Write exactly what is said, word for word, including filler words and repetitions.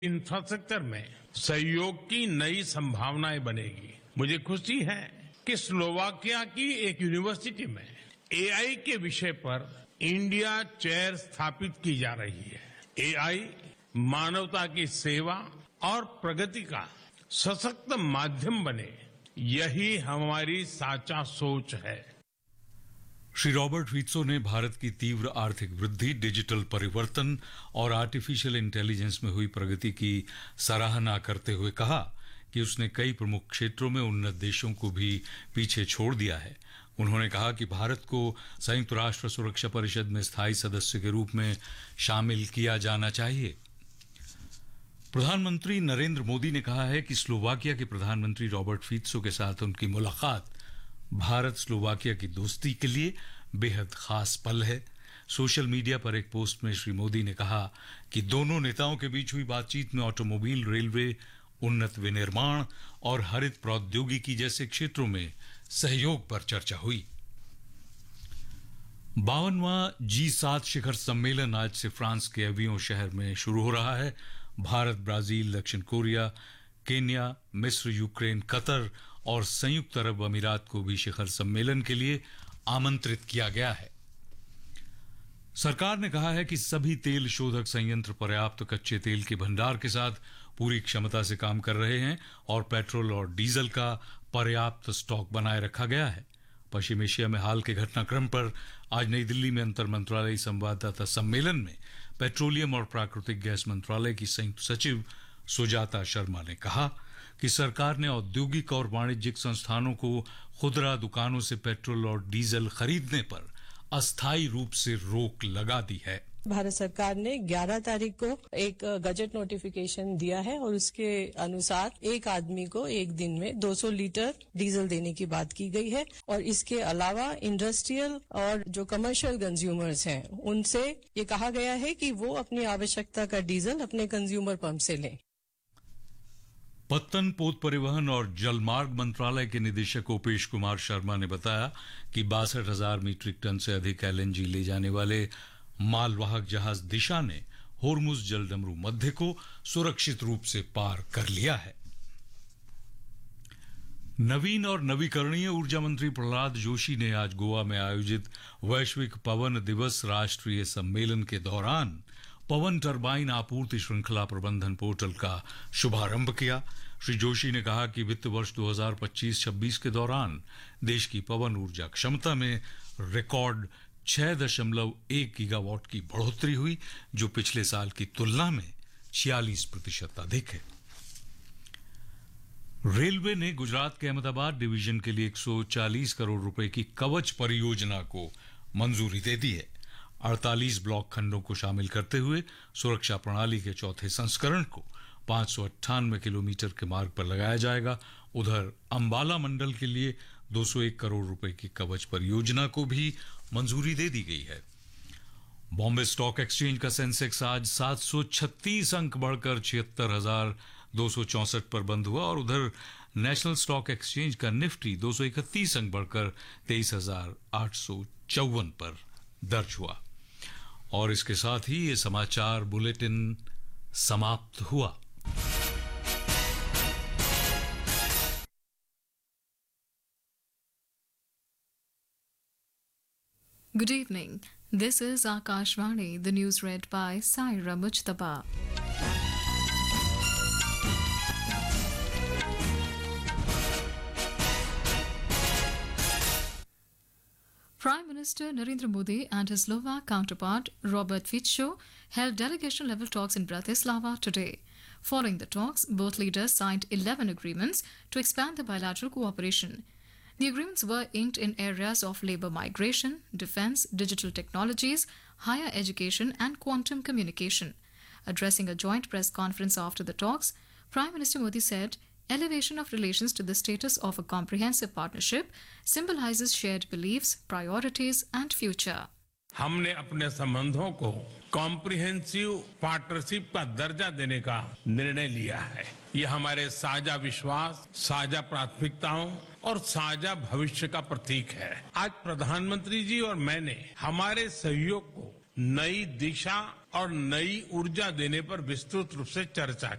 Infrastructure में सहयोग की नई संभावनाएं बनेगी। मुझे खुशी है कि स्लोवाकिया की एक यूनिवर्सिटी में एआई के विषय पर इंडिया चेयर स्थापित की जा रही है। एआई मानवता की सेवा और प्रगति का सशक्त माध्यम बने, यही हमारी साचा सोच है। श्री रॉबर्ट फित्सो ने भारत की तीव्र आर्थिक वृद्धि, डिजिटल परिवर्तन और आर्टिफिशियल इंटेलिजेंस में हुई प्रगति की सराहना करते हुए कहा कि उसने कई प्रमुख क्षेत्रों में उन्नत देशों को भी पीछे छोड़ दिया है। उन्होंने कहा कि भारत को संयुक्त राष्ट्र सुरक्षा परिषद में स्थायी सदस्य के रूप में शामिल किया जाना चाहिए। प्रधानमंत्री नरेंद्र मोदी ने कहा है कि स्लोवाकिया के प्रधानमंत्री रॉबर्ट फित्सो के साथ उनकी मुलाकात भारत स्लोवाकिया की दोस्ती के लिए बेहद खास पल है। सोशल मीडिया पर एक पोस्ट में श्री मोदी ने कहा कि दोनों नेताओं के बीच हुई बातचीत में ऑटोमोबाइल, रेलवे, उन्नत विनिर्माण और हरित प्रौद्योगिकी जैसे क्षेत्रों में सहयोग पर चर्चा हुई। बावनवां जी सात शिखर सम्मेलन आज से फ्रांस के एवियों शहर में शुरू हो रहा है। भारत, ब्राजील, दक्षिण कोरिया, केन्या, मिस्र, यूक्रेन, कतर और संयुक्त अरब अमीरात को भी शिखर सम्मेलन के लिए आमंत्रित किया गया है। सरकार ने कहा है कि सभी तेल शोधक संयंत्र पर्याप्त कच्चे तेल के भंडार के साथ पूरी क्षमता से काम कर रहे हैं और पेट्रोल और डीजल का पर्याप्त स्टॉक बनाए रखा गया है। पश्चिम एशिया में हाल के घटनाक्रम पर आज नई दिल्ली में अंतर मंत्रालयी संवाददाता सम्मेलन में पेट्रोलियम और प्राकृतिक गैस मंत्रालय की संयुक्त सचिव सुजाता शर्मा ने कहा कि सरकार ने औद्योगिक और वाणिज्यिक संस्थानों को खुदरा दुकानों से पेट्रोल और डीजल खरीदने पर अस्थायी रूप से रोक लगा दी है। भारत सरकार ने ग्यारह तारीख को एक गजट नोटिफिकेशन दिया है और उसके अनुसार एक आदमी को एक दिन में दो सौ लीटर डीजल देने की बात की गई है और इसके अलावा इंडस्ट्रियल और जो कमर्शियल कंज्यूमर्स हैं उनसे ये कहा गया है कि वो अपनी आवश्यकता का डीजल अपने कंज्यूमर पंप से लें। पत्तन, पोत परिवहन और जलमार्ग मंत्रालय के निदेशक ओपेश कुमार शर्मा ने बताया कि बासठ हजार मीट्रिक टन से अधिक एलएनजी ले जाने वाले मालवाहक जहाज दिशा ने होर्मुज जलडमरू मध्य को सुरक्षित रूप से पार कर लिया है। नवीन और नवीकरणीय ऊर्जा मंत्री प्रहलाद जोशी ने आज गोवा में आयोजित वैश्विक पवन दिवस राष्ट्रीय सम्मेलन के दौरान पवन टरबाइन आपूर्ति श्रृंखला प्रबंधन पोर्टल का शुभारंभ किया। श्री जोशी ने कहा कि वित्त वर्ष दो हज़ार पच्चीस छब्बीस के दौरान देश की पवन ऊर्जा क्षमता में रिकॉर्ड छह दशमलव एक गीगावाट की बढ़ोतरी हुई, जो पिछले साल की तुलना में छियालीस प्रतिशत अधिक है। रेलवे ने गुजरात के अहमदाबाद डिवीजन के लिए एक सौ चालीस करोड़ रुपए की कवच परियोजना को मंजूरी दे दी है। अड़तालीस ब्लॉक खंडों को शामिल करते हुए सुरक्षा प्रणाली के चौथे संस्करण को पांच सौ अट्ठानवे किलोमीटर के मार्ग पर लगाया जाएगा। उधर अंबाला मंडल के लिए दो सौ एक करोड़ रुपए की कवच परियोजना को भी मंजूरी दे दी गई है। बॉम्बे स्टॉक एक्सचेंज का सेंसेक्स आज सात सौ छत्तीस अंक बढ़कर छिहत्तर हजार दो सौ चौसठ पर बंद हुआ और उधर नेशनल स्टॉक एक्सचेंज का निफ्टी दो सौ इकतीस अंक बढ़कर तेईस हजार आठ सौ चौवन पर दर्ज हुआ। और इसके साथ ही ये समाचार बुलेटिन समाप्त हुआ। Good evening. This is Akashvani, the news read by Saira Mujtaba. Prime Minister Narendra Modi and his Slovak counterpart Robert Fico held delegation-level talks in Bratislava today. Following the talks, both leaders signed eleven agreements to expand the bilateral cooperation. The agreements were inked in areas of labour migration, defence, digital technologies, higher education and quantum communication. Addressing a joint press conference after the talks, Prime Minister Modi said, elevation of relations to the status of a comprehensive partnership symbolizes shared beliefs, priorities and future. हमने अपने संबंधों को comprehensive partnership का दर्जा देने का निर्णय लिया है। ये हमारे साझा विश्वास, साझा प्राथमिकताओं और साझा भविष्य का प्रतीक है। आज प्रधानमंत्री जी और मैंने हमारे सहयोग को नई दिशा और नई ऊर्जा देने पर विस्तृत रूप से चर्चा